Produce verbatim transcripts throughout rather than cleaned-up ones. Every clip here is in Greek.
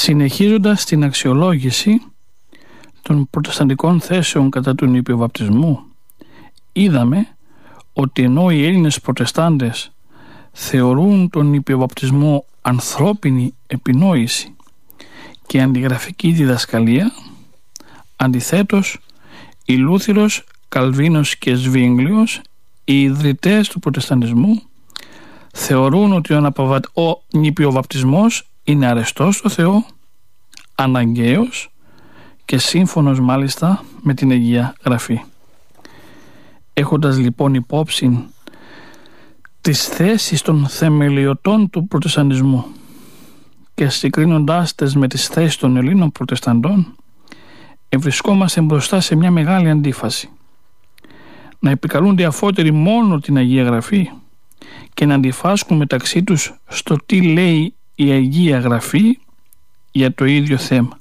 Συνεχίζοντας την αξιολόγηση των προτεσταντικών θέσεων κατά του νήπιου βαπτισμού, είδαμε ότι ενώ οι Έλληνες προτεστάντες θεωρούν τον νήπιο βαπτισμό ανθρώπινη επινόηση και αντιγραφική διδασκαλία, αντιθέτως οι Λούθυρος, Καλβίνος και Σβίγγλιος, οι ιδρυτές του προτεσταντισμού, θεωρούν ότι ο, αναπαβα... ο νήπιο βαπτισμός είναι αρεστός στο Θεό, αναγκαίος και σύμφωνος μάλιστα με την Αγία Γραφή. Έχοντας λοιπόν υπόψη τις θέσεις των θεμελιωτών του προτεσταντισμού και συγκρίνοντάς τες με τις θέσεις των Ελλήνων προτεσταντών, ευρισκόμαστε μπροστά σε μια μεγάλη αντίφαση. Να επικαλούνται αφότεροι μόνο την Αγία Γραφή και να αντιφάσκουν μεταξύ τους στο τι λέει η Αγία Γραφή για το ίδιο θέμα.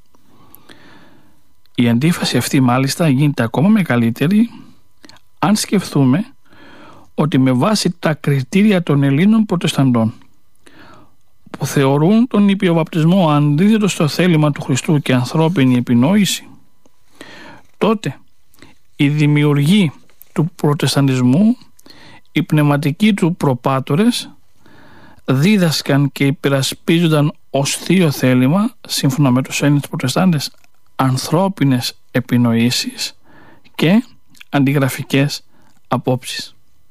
Η αντίφαση αυτή μάλιστα γίνεται ακόμα μεγαλύτερη αν σκεφτούμε ότι με βάση τα κριτήρια των Ελλήνων προτεσταντών, που θεωρούν τον νήπιο βαπτισμό αντίθετο στο θέλημα του Χριστού και ανθρώπινη επινόηση, τότε οι δημιουργοί του προτεσταντισμού, οι πνευματικοί του προπάτορες, δίδασκαν και υπερασπίζονταν ως θείο θέλημα, σύμφωνα με τους Έλληνες προτεστάντες, ανθρώπινες επινοήσεις και αντιγραφικές απόψεις.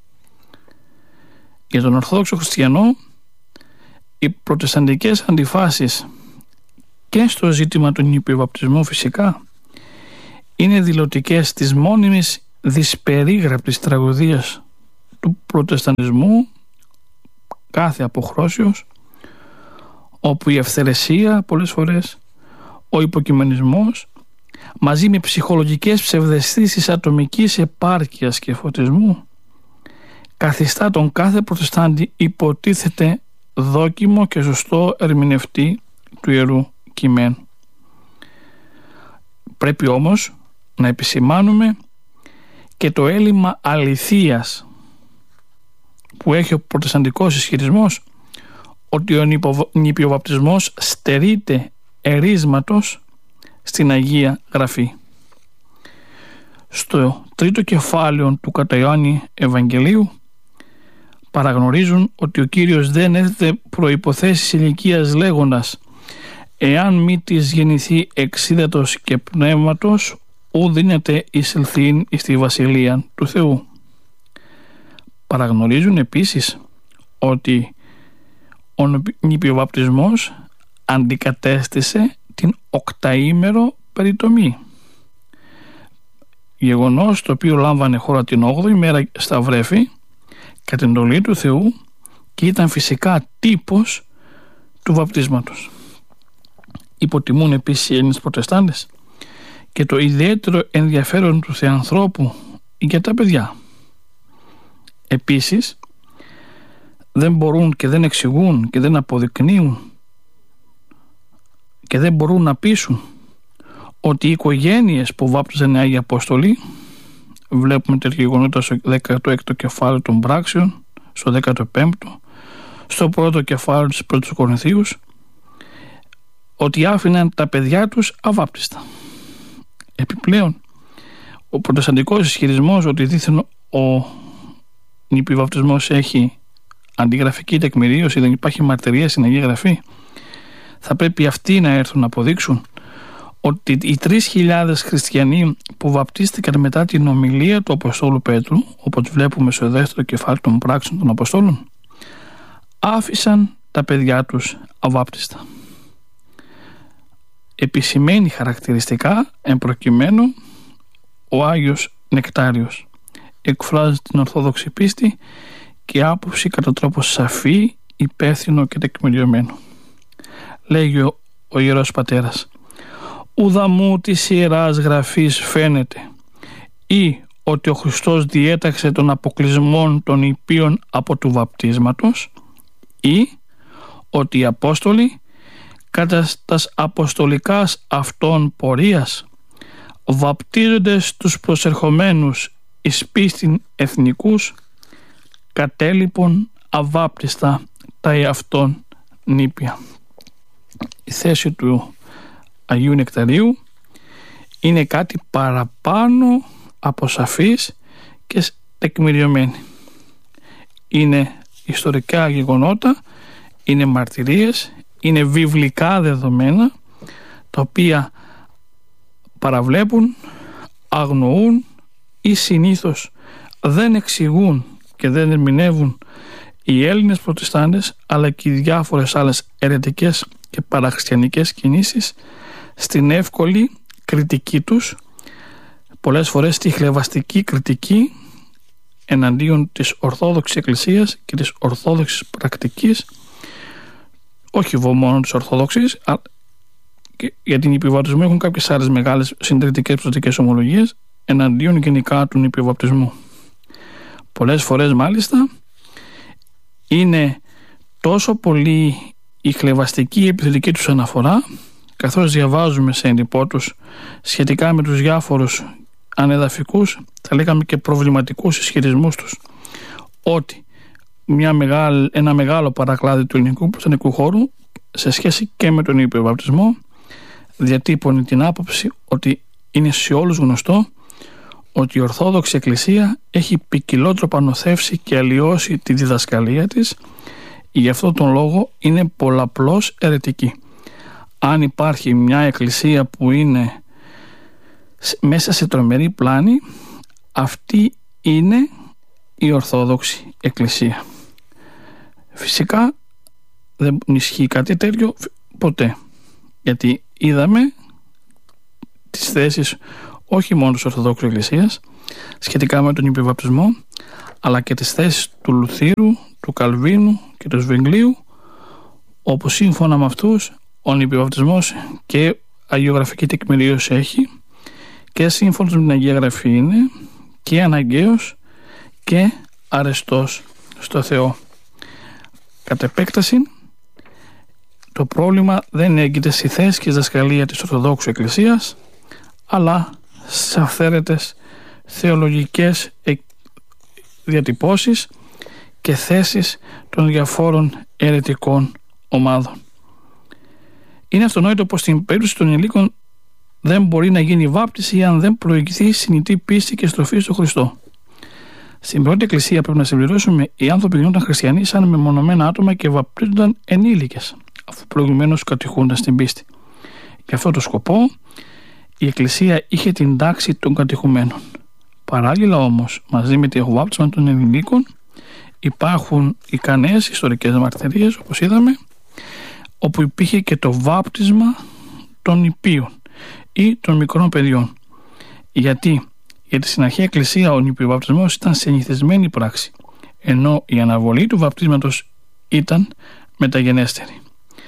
Για τον Ορθόδοξο Χριστιανό, οι προτεσταντικές αντιφάσεις και στο ζήτημα του νήπιου βαπτισμού φυσικά είναι δηλωτικές της μόνιμης δυσπερίγραπτης τραγωδίας του προτεσταντισμού κάθε αποχρώσεως, όπου η ευθερεσία πολλές φορές, ο υποκειμενισμός, μαζί με ψυχολογικές ψευδαισθήσεις ατομικής επάρκειας και φωτισμού, καθιστά τον κάθε προτεστάντη υποτίθεται δόκιμο και σωστό ερμηνευτή του Ιερού Κειμένου. Πρέπει όμως να επισημάνουμε και το έλλειμμα αληθείας που έχει ο προτεσταντικός ισχυρισμός ότι ο νηπιοβαπτισμός στερείται ερίσματος στην Αγία Γραφή. Στο τρίτο κεφάλαιο του κατά Ιωάννη Ευαγγελίου παραγνωρίζουν ότι ο Κύριος δεν έθετε προϋποθέσεις ηλικίας λέγοντας «Εάν μη της γεννηθεί εξίδατος και πνεύματος, ου δίνεται εισελθήν εις τη Βασιλεία του Θεού». Παραγνωρίζουν επίσης ότι ο νηπιοβαπτισμός αντικατέστησε την οκταήμερο περιτομή, γεγονός το οποίο λάμβανε χώρα την όγδοη μέρα στα βρέφη κατ' εντολή του Θεού και ήταν φυσικά τύπος του βαπτίσματος. Υποτιμούν επίσης οι Έλληνες προτεστάντες και το ιδιαίτερο ενδιαφέρον του Θεανθρώπου για τα παιδιά. Επίσης δεν μπορούν και δεν εξηγούν και δεν αποδεικνύουν και δεν μπορούν να πείσουν ότι οι οικογένειες που βάπτιζαν οι Άγιοι Απόστολοι, βλέπουμε τέτοια γεγονότα στο δέκατο έκτο κεφάλαιο των πράξεων, στο δέκατο πέμπτο, στο πρώτο κεφάλαιο της πρώτης Κορινθίους, ότι άφηναν τα παιδιά τους αβάπτιστα. Επιπλέον, ο προτεσταντικός ισχυρισμός ότι δήθεν ο νηπιοβαπτισμός έχει αντιγραφική τεκμηρίωση, δεν υπάρχει μαρτυρία στην Αγία Γραφή, θα πρέπει αυτοί να έρθουν να αποδείξουν ότι οι τρεις χιλιάδες χριστιανοί που βαπτίστηκαν μετά την ομιλία του Αποστόλου Πέτρου, όπως βλέπουμε στο δεύτερο κεφάλαιο των πράξεων των Αποστόλων, άφησαν τα παιδιά τους αβάπτιστα. Επισημαίνει χαρακτηριστικά εν προκειμένου ο Άγιος Νεκτάριος. Εκφράζει την ορθόδοξη πίστη και άποψη κατά τρόπο σαφή, υπεύθυνο και τεκμηριωμένο. Λέγει ο, ο Ιερός Πατέρας: «Ουδαμού της Ιεράς Γραφής φαίνεται ή ότι ο Χριστός διέταξε των αποκλεισμών των υπείων από του βαπτίσματος ή ότι οι Απόστολοι κατά τας αποστολικάς αυτών πορείας βαπτίζονται στους προσερχομένους εις πίστην εθνικούς κατέλειπον αβάπτιστα τα εαυτόν νήπια». Η θέση του Αγίου Νεκταρίου είναι κάτι παραπάνω από σαφής και τεκμηριωμένη. Είναι ιστορικά γεγονότα, είναι μαρτυρίες, είναι βιβλικά δεδομένα τα οποία παραβλέπουν, αγνοούν ή συνήθως δεν εξηγούν και δεν ερμηνεύουν οι Έλληνες προτεστάντες, αλλά και οι διάφορες άλλες αιρετικές και παραχριστιανικές κινήσεις στην εύκολη κριτική τους, πολλές φορές τη χλευαστική κριτική εναντίον της Ορθόδοξης Εκκλησίας και της Ορθόδοξης πρακτικής, όχι μόνο της Ορθόδοξης, για την νηπιοβαπτισμό έχουν κάποιες άλλες μεγάλες συντηρητικές πρωτοτικές ομολογίες εναντίον γενικά του νηπιοβαπτισμού. Πολλές φορές μάλιστα είναι τόσο πολύ η χλευαστική επιθετική τους αναφορά, καθώς διαβάζουμε σε έντυπό τους σχετικά με τους διάφορους ανεδαφικούς, θα λέγαμε και προβληματικούς ισχυρισμούς τους, ότι μια μεγάλη, ένα μεγάλο παρακλάδι του ελληνικού προτεσταντικού χώρου σε σχέση και με τον νηπιοβαπτισμό διατύπωνε την άποψη ότι είναι σε όλους γνωστό ότι η Ορθόδοξη Εκκλησία έχει ποικιλότροπα νοθεύσει και αλλοιώσει τη διδασκαλία της, γι' αυτό τον λόγο είναι πολλαπλώς αιρετική. Αν υπάρχει μια εκκλησία που είναι μέσα σε τρομερή πλάνη, αυτή είναι η Ορθόδοξη Εκκλησία. Φυσικά δεν ισχύει κάτι τέτοιο ποτέ, γιατί είδαμε τις θέσεις όχι μόνο της Ορθοδόξου Εκκλησίας σχετικά με τον νηπιοβαπτισμό, αλλά και τις θέσεις του Λουθύρου, του Καλβίνου και του Σβεγγλίου, όπου σύμφωνα με αυτούς ο νηπιοβαπτισμός και αγιογραφική τεκμηρίωση έχει και σύμφωνα με την Αγία Γραφή είναι και αναγκαίος και αρεστός στο Θεό. Κατ' επέκταση, το πρόβλημα δεν έγκυται στη θέση και διδασκαλία της Ορθοδόξου Εκκλησίας, αλλά σε αυθαίρετες θεολογικές διατυπώσεις και θέσεις των διαφόρων αιρετικών ομάδων. Είναι αυτονόητο πως στην περίπτωση των ενηλίκων δεν μπορεί να γίνει βάπτιση αν δεν προηγηθεί συνητή πίστη και στροφή στο Χριστό. Στην πρώτη εκκλησία, πρέπει να συμπληρώσουμε, οι άνθρωποι γινόταν χριστιανοί σαν μεμονωμένα άτομα και βαπτίζονταν ενήλικες, αφού προηγουμένως κατηχούνταν στην πίστη. Για αυτό το σκοπό η Εκκλησία είχε την τάξη των κατηχουμένων. Παράλληλα όμως, μαζί με το βάπτισμα των ενηλίκων, υπάρχουν ικανές ιστορικές μαρτυρίες, όπως είδαμε, όπου υπήρχε και το βάπτισμα των νηπίων ή των μικρών παιδιών. Γιατί, γιατί στην αρχαία Εκκλησία ο νηπιοβαπτισμός ήταν συνηθισμένη πράξη, ενώ η αναβολή του βαπτίσματος ήταν μεταγενέστερη.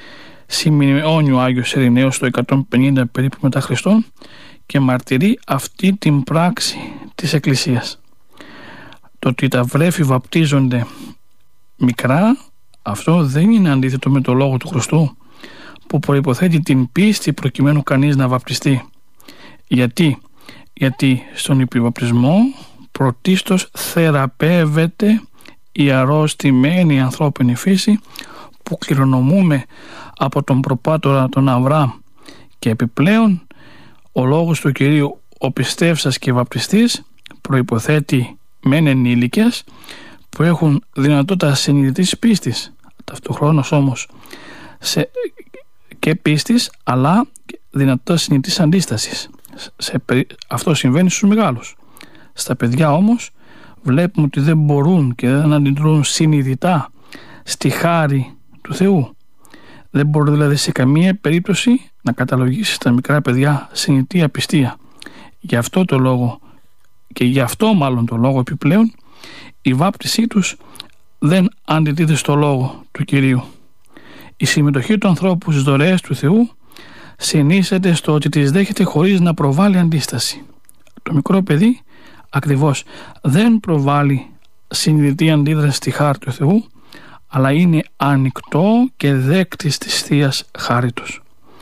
Σημειώνει ο Άγιος Ιρηναίος το εκατόν πενήντα περίπου μετά Χριστόν και μαρτυρεί αυτή την πράξη της Εκκλησίας. Το ότι τα βρέφη βαπτίζονται μικρά, αυτό δεν είναι αντίθετο με το λόγο του Χριστού, που προϋποθέτει την πίστη προκειμένου κανείς να βαπτιστεί. Γιατί, γιατί στον νηπιοβαπτισμό πρωτίστως θεραπεύεται η αρρώστημένη ανθρώπινη φύση που κληρονομούμε από τον προπάτορα τον Αβραάμ, και επιπλέον ο λόγος του Κυρίου ο πιστεύσας και βαπτιστής προϋποθέτει μεν ενήλικες που έχουν δυνατότητα συνειδητής πίστης, ταυτοχρόνως όμως σε, και πίστης, αλλά δυνατότητα συνειδητής αντίστασης. Σε, αυτό συμβαίνει στους μεγάλους. Στα παιδιά όμως βλέπουμε ότι δεν μπορούν και δεν αντιδρούν συνειδητά στη χάρη του Θεού. Δεν μπορεί δηλαδή σε καμία περίπτωση να καταλογίσει τα μικρά παιδιά συνειδητή απιστία. Γι' αυτό το λόγο και γι' αυτό μάλλον το λόγο επιπλέον η βάπτισή τους δεν αντιτίθεται στο λόγο του Κυρίου. Η συμμετοχή του ανθρώπου στις δωρεές του Θεού συνίσταται στο ότι τις δέχεται χωρίς να προβάλλει αντίσταση. Το μικρό παιδί ακριβώς δεν προβάλλει συνειδητή αντίδραση στη χάρη του Θεού, αλλά είναι ανοιχτό και δέκτης της Θείας χάριτος.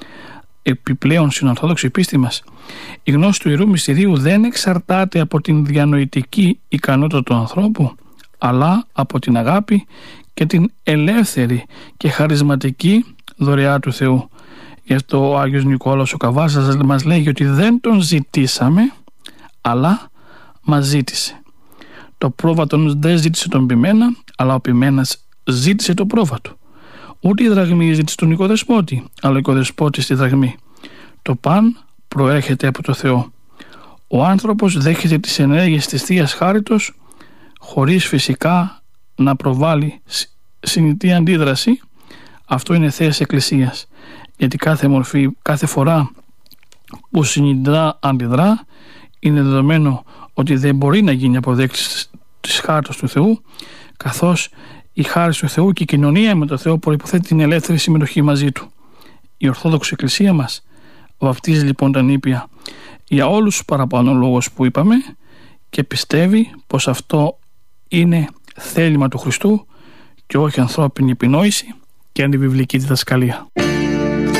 Επιπλέον στην Ορθόδοξη πίστη μας, η γνώση του Ιερού Μυστηρίου δεν εξαρτάται από την διανοητική ικανότητα του ανθρώπου, αλλά από την αγάπη και την ελεύθερη και χαρισματική δωρεά του Θεού. Γι' αυτό ο Άγιος Νικόλαος ο Καβάσας μας λέγει ότι δεν τον ζητήσαμε, αλλά μας ζήτησε. Το πρόβατον δεν ζήτησε τον ποιμένα, αλλά ο ποιμένας ζήτησε το πρόβατο. Ούτε η δραγμή ζήτησε τον οικοδεσπότη, αλλά ο οικοδεσπότης τη δραγμή. Το παν προέρχεται από το Θεό. Ο άνθρωπος δέχεται τις ενέργειες της Θείας Χάριτος χωρίς φυσικά να προβάλλει συνητή αντίδραση. Αυτό είναι θέση Εκκλησίας, γιατί κάθε μορφή, κάθε φορά που συνειδητά αντιδρά, είναι δεδομένο ότι δεν μπορεί να γίνει αποδέκτης της χάριτος του Θεού, καθώς η χάρις του Θεού και η κοινωνία με το Θεό προϋποθέτει την ελεύθερη συμμετοχή μαζί του. Η Ορθόδοξη Εκκλησία μας βαπτίζει λοιπόν τα νήπια για όλους τους παραπάνω λόγους που είπαμε και πιστεύει πως αυτό είναι θέλημα του Χριστού και όχι ανθρώπινη επινόηση και αντιβιβλική διδασκαλία.